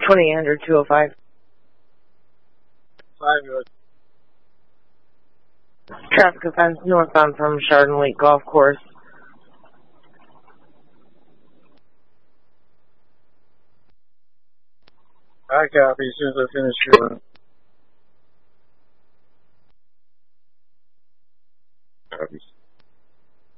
2800-205. 5 good. Traffic offense northbound from Chardon Lake Golf Course. I copy. As soon as I finish your